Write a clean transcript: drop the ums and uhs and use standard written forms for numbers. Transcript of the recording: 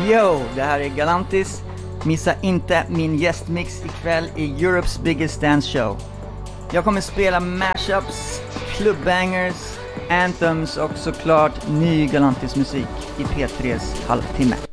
Yo, det här är Galantis. Missa inte min gästmix ikväll i Europe's Biggest Dance Show. Jag kommer spela mashups, clubbangers, anthems och såklart ny Galantis musik i P3s halvtimme.